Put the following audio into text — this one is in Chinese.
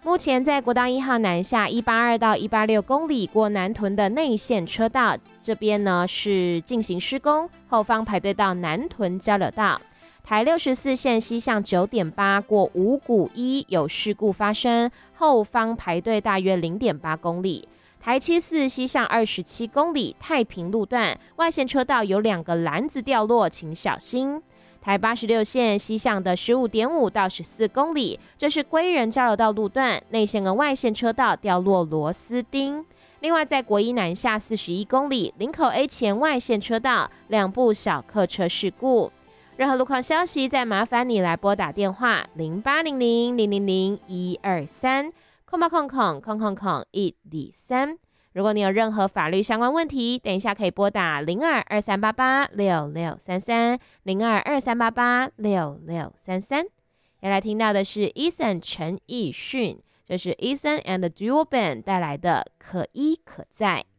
目前在国道1号南下182到186公里过南屯的内线车道，这边呢是进行施工，后方排队到南屯交流道。台64线西向9.8过五股一有事故发生，后方排队大约0.8公里。台74西向27公里太平路段外线车道有2个篮子掉落，请小心。台86线西向的15.5到14公里，这是归仁交流道路段内线跟外线车道掉落螺丝钉。另外，在国一南下41公里林口 A 前外线车道2部小客车事故。任何路况消息，再麻烦你来拨打电话0800000123，0800000123。如果你有任何法律相关问题，等一下可以拨打0223886633，0223886633。要来听到的是 Eason 陈奕迅，这是 Eason and the Duo Band 带来的可依可在。